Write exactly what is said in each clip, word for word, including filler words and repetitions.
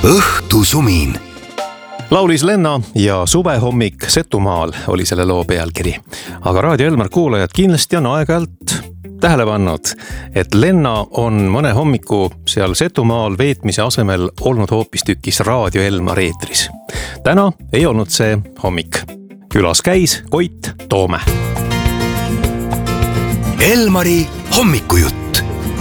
õhtusumin. Laulis Lenna ja Suvehommik Setumaal oli selle loo pealkiri. Aga Raadio Elmar kuulajad kindlasti on aeg-ajalt tähele pannud, et Lenna on mõne hommiku seal Setumaal veetmise asemel olnud hoopistükkis Raadio Elmar eetris. Täna ei olnud see hommik. Külas käis Koit Toome. Elmari hommikujutt.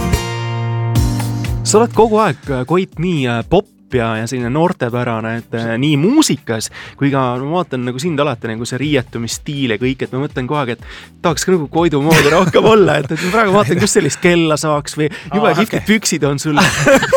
Sa oled kogu aeg, Koit, nii pop ja, ja selline noortepärane, et nii muusikas kui ka ma vaatan nagu sind alati nagu see riietumisstiil ja kõik, et ma mõtlen kogu aeg, et tahaks ka nagu Koidu moodi rohkem olla, et, et ma praegu vaatan, kus sellist kella saaks või juba oh, kihvtid okay. Püksid on sul.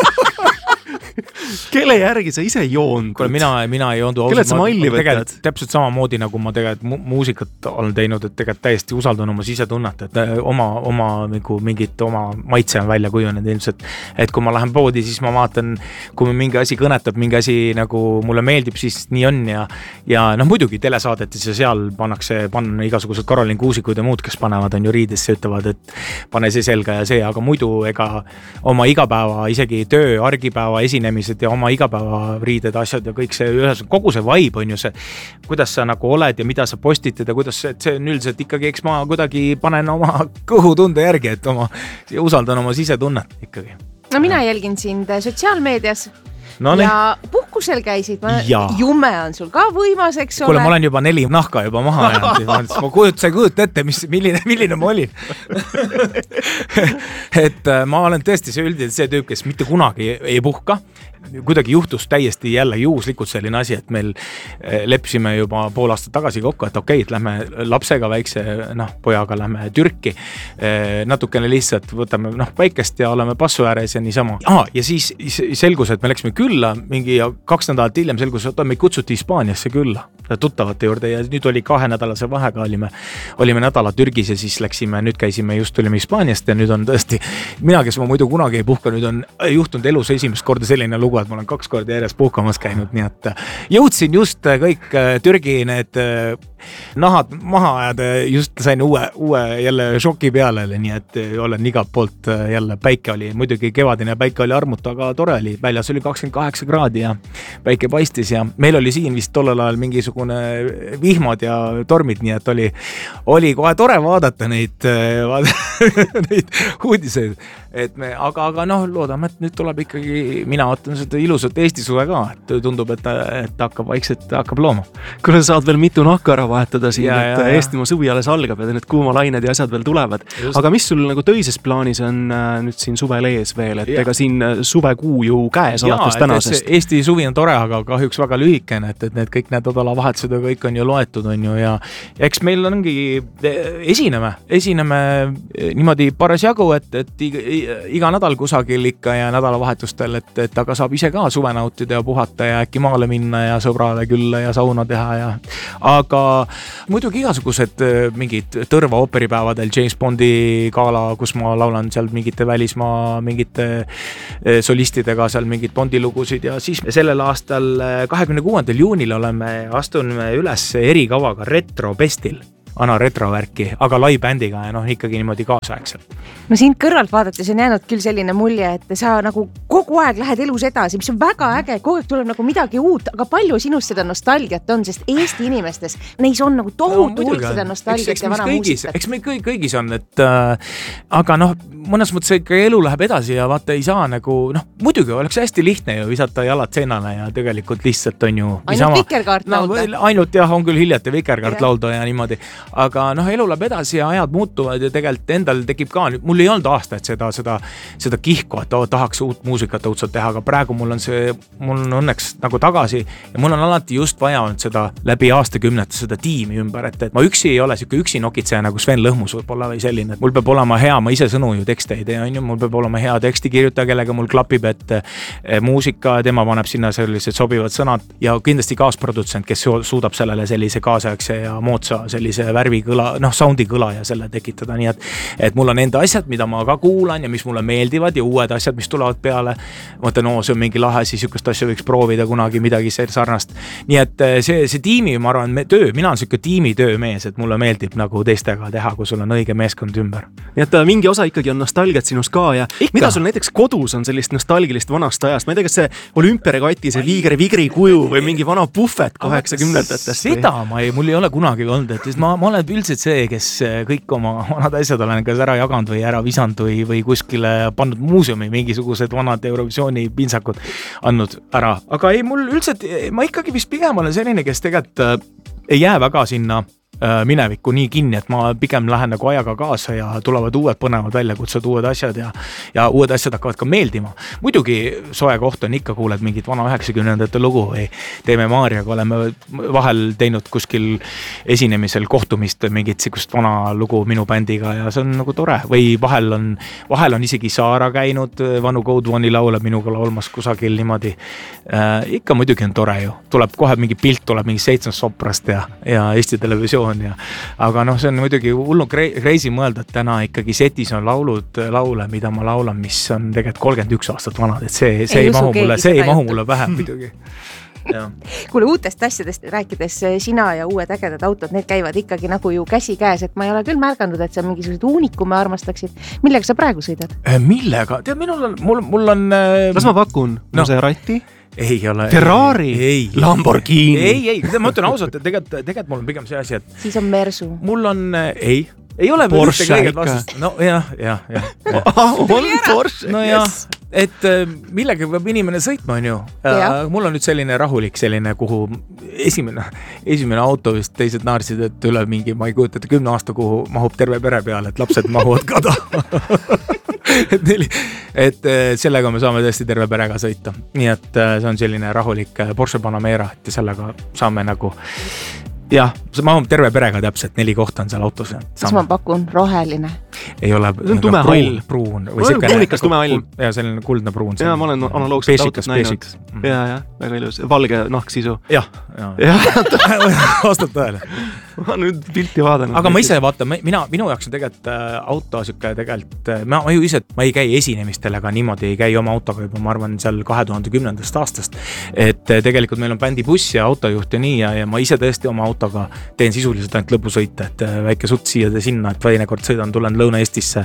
Kelle järgi sa ise joondud? Kuule, mina, mina ei joondu. Kellelt sa malli võtad? Täpselt samamoodi, nagu ma tegelikult mu- muusikat olen teinud, et tegelikult täiesti usaldan oma sisetunnet, et oma, oma nagu mingit oma maitse on välja kujunenud ilmselt. Et kui ma lähen poodi, siis ma vaatan, kui mingi asi kõnetab, mingi asi nagu mulle meeldib, siis nii on ja, ja noh, muidugi telesaadetis ja seal pannakse, panna igasugused Karolin Kuusikud ja muud, kes panevad on ju riidesse, ütlevad, et pane see selga ja see, aga muidu ega oma igapäeva, isegi töö, argipäeva esinemised ja oma igapäeva riided, asjad ja kõik see, ühes, kogu see vibe on ju see, kuidas sa nagu oled ja mida sa postitad ja kuidas see, see on üldiselt ikkagi, eks ma kuidagi panen oma kõhutunde järgi, et oma, usaldan oma sisetunnet ikkagi. No mina jälgin sind sotsiaalmeedias no, ja puhkusel käisid, ma, jume on sul ka võimas, eks ole. Kuule, ma olen juba neli nahka juba maha jäänud, ma kujut, sa ei kujut ette, mis, milline, milline ma olin. Et ma olen tõesti see üldiselt see tüüp, kes mitte kunagi ei puhka. Kuidagi juhtus täiesti jälle juhuslikult selline asi, et meil lepsime juba pool aastat tagasi kokku, et okei, et lähme lapsega väikse noh, pojaga lähme Türki, natukene lihtsalt võtame noh, päikest ja oleme passu ääres ja niisama. Aha, ja siis selgus, et me läksime külla mingi kaks nädalat hiljem selgus, et meid kutsuti Hispaaniasse külla tuttavate juurde ja nüüd oli kahe nädalase vahega olime, olime nädala Türgis ja siis läksime, nüüd käisime just tulime Hispaaniast ja nüüd on tõesti, mina, kes ma muidu kunagi ei puhka, nüüd on juhtunud elus esimest korda selline lugu, et ma olen kaks korda järjest puhkamas käinud, nii et jõudsin just kõik Türgi need nahad maha ajada, just sain uue, uue jälle šoki peale, nii et olen igalt poolt jälle, päike oli, muidugi kevadine päike oli armuta, aga tore oli, väljas oli kakskümmend kaheksa kraadi ja päike paistis ja meil oli siin vist tollel ajal mingisugune vihmad ja tormid, nii et oli, oli kohe tore vaadata neid, vaadata neid uudiseid, et me, aga, aga noh, loodame, et nüüd tuleb ikkagi, mina ootan seda ilusat Eesti suve ka, et tundub, et, et hakkab vaikselt, hakkab looma. Kuule, saad veel mitu nahka ära vahetada siin, ja, et ja, Eestimaa suvi alles algab ja need kuumalained ja asjad veel tulevad. Just. Aga mis sul nagu töises plaanis on nüüd siin suvel ees veel, et ja. Ega siin suvekuu ju käes alates tänasest? Eesti suvi on tore, aga kahjuks väga lühikene, et, et need kõik need odalavahetused ja kõik on ju loetud, on ju, ja eks meil ongi, esineme, esineme niimoodi paras jagu, et, et iga, iga nädal kusagil ikka ja nädalavahetustel, et, et aga saab ise ka suve nautida ja puhata ja äkki maale minna ja sõbrale külla ja sauna teha ja aga muidugi igasugused mingid tõrva ooperipäevadel James Bondi gala, kus ma laulan seal mingite välismaa mingite solistidega seal mingid Bondi lugusid ja siis sellel aastal kahekümne kuuendal juunil oleme astunud üles erikavaga Retro Bestil. Ana retrovärki, aga lai-bändiga ja noh, ikkagi niimoodi kaasaegselt. No sind kõrvalt vaadates on jäänud küll selline mulje, et sa nagu kogu aeg lähed elus edasi, mis on väga äge, kogu aeg tuleb nagu midagi uut, aga palju sinust seda nostalgiat on, sest Eesti inimestes neis on nagu tohutu hulk no, seda nostalgiat eks, eks ja vana muusikat. Eks meil kõig, kõigis on, et äh, aga noh, mõnes mõttes ikka elu läheb edasi ja vaata ei saa nagu, noh, muidugi oleks hästi lihtne ju visata jalad seinale ja tegelikult lihtsalt on ju ainult niisama, vikerkaart laulda. No, ainult jah, on küll hiljati vikerkaart laulda ja niimoodi. Aga noh, elu läheb edasi ja ajad muutuvad ja tegelikult endal tekib ka, mul ei olnud aastaid seda, seda, seda kihku, et oh, tahaks uut muusikat õudselt teha, aga praegu mul on see, mul on õnneks nagu tagasi ja mul on alati just vaja olnud seda läbi aastakümnete seda tiimi ümber, et, et ma üksi ei ole siuke üksi nokitseja nagu Sven Lõhmus võib-olla või selline, et mul peab olema hea, ma ise sõnu ju tekste ei tee, on ju, mul peab olema hea tekstikirjutaja, kellega mul klapib, et e, muusika, tema paneb sinna sellised sobivad sõnad ja kindlasti kaasprodutsent, kes suudab sellele sellise kaasaegse ja moodsa sellise värvi kõla, noh, soundi kõla ja selle tekitada, nii et, et mul on enda asjad, mida ma ka kuulan ja mis mulle meeldivad ja uued asjad, mis tulevad peale peale. Mõtlen, no see on mingi lahe, siis sükust asja võiks proovida kunagi midagi sarnast. Nii et see, see tiimi, ma arvan, me, töö, mina on siuke tiimi töömees, et mulle meeldib nagu teistega teha, kui sul on õige meeskond ümber. Nii et mingi osa ikkagi on nostalgiat sinus ka ja Ikka. Mida sul näiteks kodus on sellist nostalgilist vanast ajast? Ma ei tea, kas see olümpiaregati, see viigri vigri kuju või mingi vana puhvet kaheksakümnendatest? Seda ma ei, mul ei ole kunagi olnud, et ma, ma olen üldiselt see, kes kõik oma vanad asjad olen kas ära jaganud või ära visanud või, või kuskile pannud muuseumi mingisugused vanad Eurovisiooni pintsakud andnud ära. Aga ei, mul üldiselt, ma ikkagi vist pigem olen selline, kes tegelikult äh, ei jää väga sinna minevikku nii kinni, et ma pigem lähen nagu ajaga kaasa ja tulevad uued põnevad väljakutsed, uued asjad ja, ja uued asjad hakkavad ka meeldima. Muidugi soe koht on ikka, kuuled mingit vana üheksakümnendate lugu või teeme Maarjaga, oleme vahel teinud kuskil esinemisel kohtumist mingit sikust vana lugu minu bändiga ja see on nagu tore. Või vahel on, vahel on isegi Saara käinud vanu Code One'i laule minuga laulmas kusagil niimoodi. Äh, ikka muidugi on tore ju. Tuleb kohe mingi pilt, tuleb mingi seitsmest soprast ja, ja Eesti Televisioon. Ja, aga noh, see on muidugi hullu crazy mõelda, et täna ikkagi setis on laulud, laule, mida ma laulan, mis on tegelikult kolmkümmend üks aastat vanad, et see, see ei, ei mahu mulle, see ei mahu mulle vähe muidugi. Kuule, uutest asjadest rääkides, sina ja uued ägedad autod, need käivad ikkagi nagu ju käsi käes, et ma ei ole küll märganud, et sa mingisugused uunikume armastaksid. Millega sa praegu sõidad? Millega? Tead, minul on, mul, mul on... Kas ma pakun? No. Maserati? Ei ole. Ferrari? Ei. Lamborghini? Ei, ei, ma ütlen ausalt, et tegelikult, tegelikult mul on pigem see asi, et... Siis on Mersu. Mul on... Ei. Ei ole Porsche ikka. No jah, jah, jah. On Porsche, no jah, et millega peab inimene sõitma on ju. Ja. Mul on nüüd selline rahulik selline, kuhu esimene, esimene auto vist teised naarsid, et üle mingi, ma ei kujuta, et kümne aasta, kuhu mahub terve pere peale, et lapsed mahuvad kada. et, neli, et sellega me saame tõesti terve perega sõita. Nii et see on selline rahulik Porsche Panamera, et sellega saame nagu... Jah, ma olen terve perega täpselt, neli kohta on seal autos. Kas ma pakun roheline? Ei ole. See on tume hall. Pruun. Pruunikas tume hall. Ja selline kuldne pruun. Ja ma olen analoogselt autot näinud. Ja, ja, väga ilus. Valge nahksisu. Jah. Vastab tõele. Ma nüüd pilti vaadanud. Aga ma ise vaatan, mina, minu jaoks on tegelikult auto siuke tegelikult, ma, ma ju ise, ma ei käi esinemistele, aga niimoodi ei käi oma autoga juba, ma arvan, seal kahe tuhande kümnendast aastast. Et tegelikult meil on bändi buss ja autojuht ja nii ja, ja ma ise tõesti oma autoga teen sisuliselt ainult lõpusõite, et väike sutt siia ja sinna, et väinekord sõidan, tulen Lõuna-Eestisse,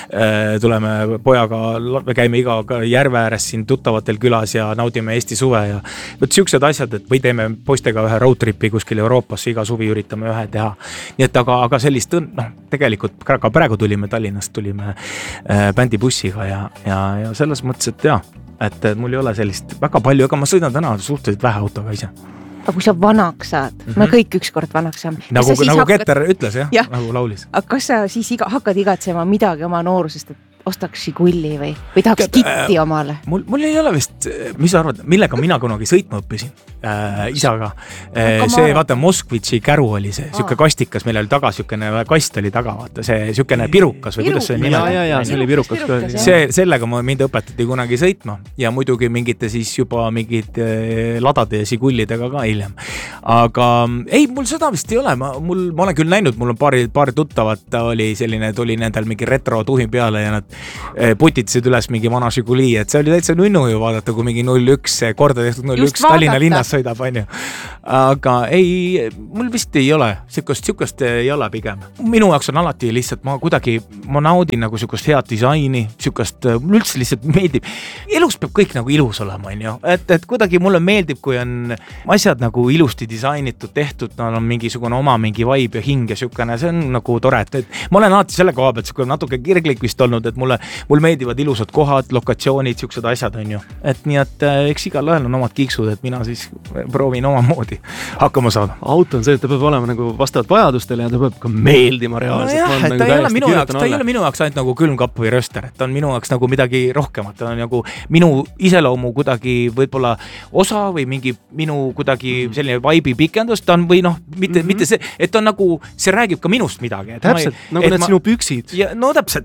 tuleme pojaga, me käime iga järve ääres siin tuttavatel külas ja naudime Eesti suve ja võt siuksed asjad, et või teeme poistega ühe roadtripi kuskil Euroopasse, iga suvi üritame ühe teha. Nii et aga, aga sellist, noh, tegelikult ka praegu tulime Tallinnast, tulime äh, bändi bussiga ja, ja, ja selles mõttes, et jah, et mul ei ole sellist väga palju, aga ma sõidan täna suhteliselt vähe autoga ise. Aga kui sa vanaks saad, mm -hmm. me kõik ükskord vanaks saame. Nagu, nagu hakkad... Keter ütles, jah, ja. Nagu laulis. Aga kas sa siis iga, hakkad igatsema midagi oma noorusest, et ostaks Žigulli või, või tahaks Ket, kitti äh, omale? Mul, mul ei ole vist, mis sa arvad, millega mina kunagi sõitma õppisin äh, isaga. Äh, see, vaata, Moskvitši käru oli see, siuke kastikas, meil oli taga, siukene kast oli taga, vaata, see siukene pirukas või Piru, kuidas see nime? Ja, ja, ja, see oli pirukas. pirukas see, sellega ma mind õpetati kunagi sõitma ja muidugi mingite siis juba mingid äh, ladade ja Žigullidega ka hiljem. Aga ei, mul seda vist ei ole, ma, mul, ma olen küll näinud, mul on paari, paari tuttavat oli selline, tuli nendel mingi retro tuhin peale ja nad putitasid üles mingi vana Žiguli, et see oli täitsa nunnu ju vaadata, kui mingi null üks, korda tehtud null üks Tallinna linnas sõidab, on ju. Aga ei, mul vist ei ole, siukest, siukest ei ole pigem. Minu jaoks on alati lihtsalt, ma kuidagi, ma naudin nagu siukest head disaini, siukest, mul üldse lihtsalt meeldib. Elus peab kõik nagu ilus olema, on ju. Et, et kuidagi mulle meeldib, kui on asjad nagu ilusti disainitud, tehtud, no on mingisugune oma mingi vibe ja hing ja siukene, see on nagu tore, et, et ma olen alati selle koha pealt siuke natuke kirglik vist olnud, et mulle, mulle meeldivad ilusad kohad, lokatsioonid, siuksed asjad on ju. Et nii, et eks igal ühel on omad kiiksud, et mina siis proovin oma moodi hakkama saada. Auto on see, et ta peab olema nagu vastavalt vajadustele ja ta peab ka meeldima reaalselt. No jah, et ta, nagu ei ole minu jaoks, ta ei ole minu jaoks ainult nagu külmkapp või röster, et ta on minu jaoks nagu midagi rohkemat, ta on nagu minu iseloomu kuidagi võib-olla osa või mingi minu kuidagi selline vibe'i pikendus, ta on või noh, mitte, mm -hmm. mitte see, et on nagu, see räägib ka minust midagi. Täpselt, ei, nagu need ma, sinu püksid. Ja, no täpselt,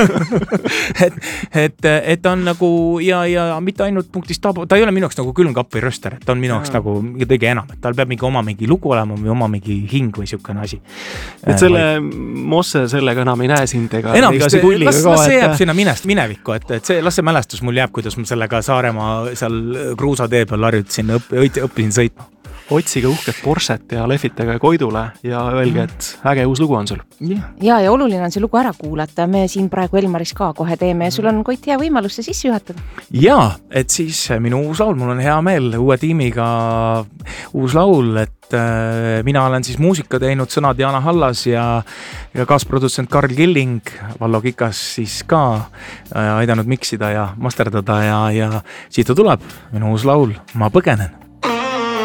et, et, et on nagu ja, ja mitte ainult punktist ta, ta ei ole minu jaoks nagu külmkapp või röster, et ta on minu jaoks nagu kõige enam. olema, et tal peab mingi oma mingi lugu olema või oma mingi hing või siukene asi. Et selle Mosse sellega enam ei näe sind ega enam ega vist, pulliga las, ka, las see et- jääb sinna minest, minevikku, et, et see, las see mälestus mul jääb, kuidas ma sellega Saaremaa seal kruusatee peal harjutasin, õpp, õppisin sõitma. Otsige uhket Porset ja lehvitage Koidule ja öelge, et äge uus lugu on sul. ja, ja oluline on see lugu ära kuulata, me siin praegu Elmaris ka kohe teeme ja sul on Koit hea võimalus see sisse juhatada. Ja, et siis minu uus laul, mul on hea meel uue tiimiga uus laul, et äh, mina olen siis muusika teinud, sõnad Jaana Hallas ja, ja kaasprodutsent Karl Killing, Vallo Kikas siis ka äh, aidanud miksida ja masterdada ja, ja siit ta tuleb, minu uus laul, Ma põgenen.